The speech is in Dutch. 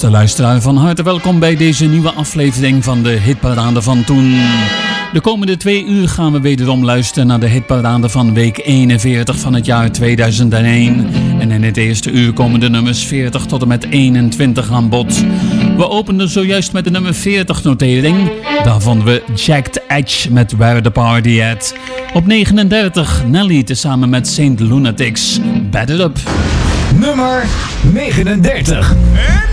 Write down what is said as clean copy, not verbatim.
Beste luisteraar, van harte welkom bij deze nieuwe aflevering van de Hitparade van Toen. De komende 2 uur gaan we wederom luisteren naar de hitparade van week 41 van het jaar 2001. En in het eerste uur komen de nummers 40 tot en met 21 aan bod. We openden zojuist met de nummer 40 notering. Daar vonden we Jagged Edge met Where the Party At. Op 39 Nelly tezamen met Saint Lunatics, Better Up. Nummer 39.